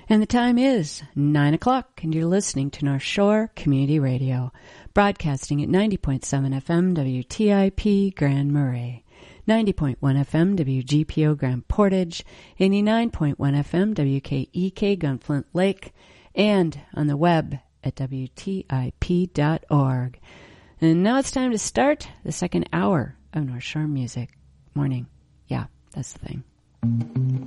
And the time is 9 o'clock, and you're listening to North Shore Community Radio, broadcasting at 90.7 FM WTIP Grand Marais, 90.1 FM WGPO Grand Portage, 89.1 FM WKEK Gunflint Lake, and on the web at WTIP.org. And now it's time to start the second hour of North Shore Music. Morning. Yeah, that's the thing.